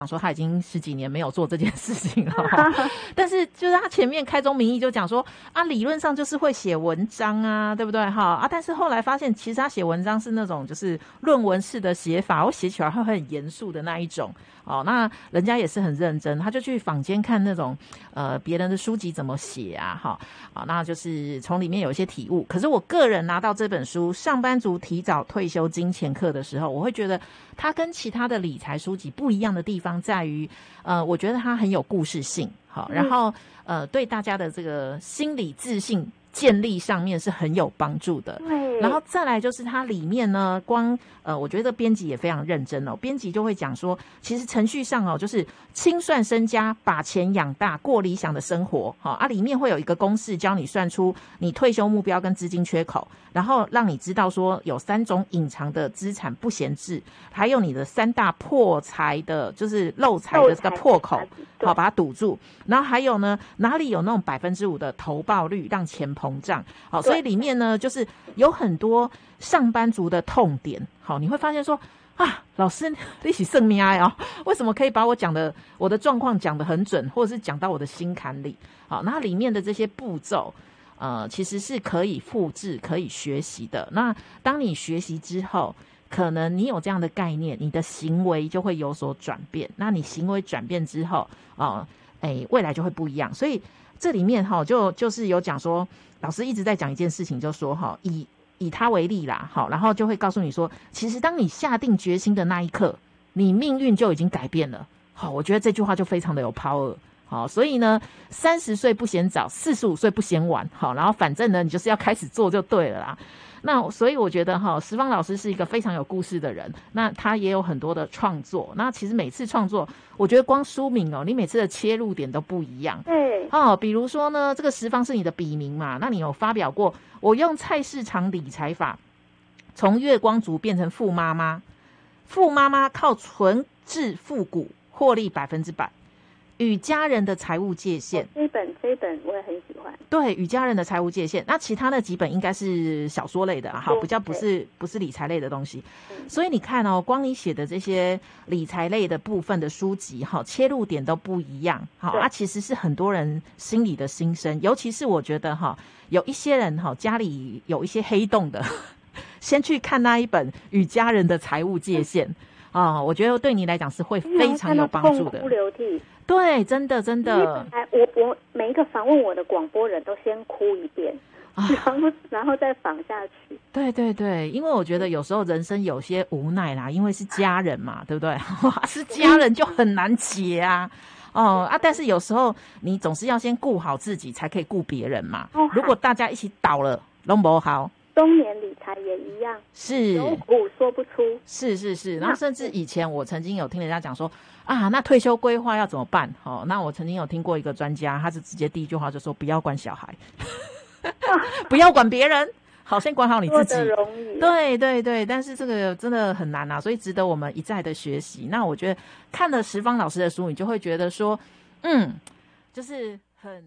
说他已经10几年没有做这件事情了但是就是他前面开宗明义就讲说啊，理论上就是会写文章啊，对不对哈但是后来发现其实他写文章是那种就是论文式的写法，我写起来会很严肃的那一种那人家也是很认真，他就去坊间看那种别人的书籍怎么写啊那就是从里面有一些体悟。可是我个人拿到这本书《上班族提早退休金钱课》的时候，我会觉得它跟其他的理财书籍不一样的地方在于我觉得它很有故事性然后对大家的这个心理自信建立上面是很有帮助的。 对， 然后再来就是它里面呢，光我觉得编辑也非常认真编辑就会讲说，其实程序上就是清算身家，把钱养大，过理想的生活里面会有一个公式教你算出你退休目标跟资金缺口，然后让你知道说有3种隐藏的资产不闲置，还有你的3大破财的就是漏财的这个破口把它堵住，然后还有呢哪里有那种5%的投报率让钱膨胀所以里面呢就是有很多上班族的痛点你会发现说啊，老师你是算命为什么可以把我的状况讲得很准，或者是讲到我的心坎里那里面的这些步骤其实是可以复制可以学习的。那当你学习之后，可能你有这样的概念，你的行为就会有所转变，那你行为转变之后未来就会不一样。所以这里面就是有讲说，老师一直在讲一件事情，就说以他为例啦然后就会告诉你说，其实当你下定决心的那一刻，你命运就已经改变了我觉得这句话就非常的有 power所以呢30岁不嫌早，45岁不嫌晚然后反正呢你就是要开始做就对了啦。那所以我觉得石方老师是一个非常有故事的人，那他也有很多的创作，那其实每次创作我觉得光书名你每次的切入点都不一样。 对比如说呢这个十方是你的笔名嘛，那你有发表过我用菜市场理财法从月光族变成富妈妈，富妈妈靠存至复股获利100%，与家人的财务界限这一本我也很喜欢。 对，与家人的财务界限。那其他的几本应该是小说类的比较不是理财类的东西。所以你看光你写的这些理财类的部分的书籍切入点都不一样其实是很多人心里的心声。尤其是我觉得有一些人家里有一些黑洞的先去看那一本与家人的财务界限我觉得对你来讲是会非常有帮助的。 痛哭流涕， 对，真的我每一个访问我的广播人都先哭一遍然后再访下去。 对，因为我觉得有时候人生有些无奈啦，因为是家人嘛对不对是家人就很难解但是有时候你总是要先顾好自己才可以顾别人嘛如果大家一起倒了都不好。 中年理财也一样， 是有苦说不出。 是，然后甚至以前我曾经有听人家讲说那退休规划要怎么办那我曾经有听过一个专家，他是直接第一句话就说不要管小孩不要管别人，先管好你自己。 容易对，但是这个真的很难所以值得我们一再的学习。那我觉得看了石方老师的书，你就会觉得说就是很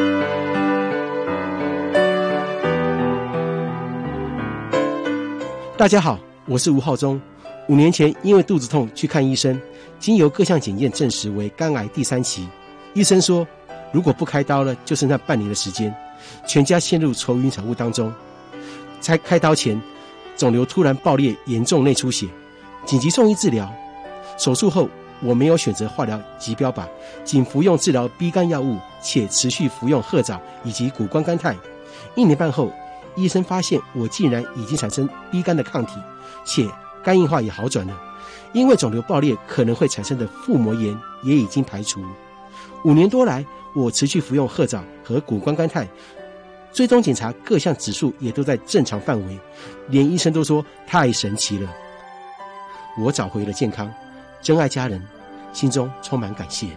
大家好，我是吴浩中。5年前因为肚子痛去看医生，经由各项检验证实为肝癌第3期。医生说，如果不开刀了，就剩下半年的时间，全家陷入愁云惨雾当中。在开刀前，肿瘤突然爆裂，严重内出血，紧急送医治疗。手术后，我没有选择化疗及标靶，仅服用治疗 B 肝药物，且持续服用褐藻以及谷胱甘肽。1年半后，医生发现我竟然已经产生 B 肝的抗体，且肝硬化也好转了。因为肿瘤爆裂可能会产生的腹膜炎也已经排除。5年多来，我持续服用褐藻和谷胱甘肽，追踪检查各项指数也都在正常范围，连医生都说太神奇了。我找回了健康，真爱家人，心中充满感谢。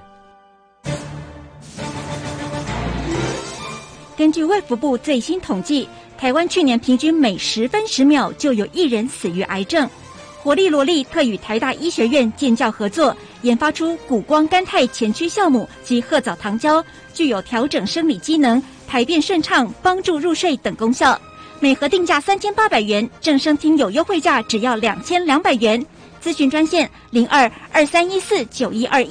根据卫福部最新统计，台湾去年平均每10分10秒就有1人死于癌症。活力萝莉特与台大医学院建教合作，研发出谷胱甘肽前驱酵母及褐藻糖胶，具有调整生理机能、排便顺畅、帮助入睡等功效。每盒定价3800元，正声听有优惠价只要2200元。 咨询专线0223149121。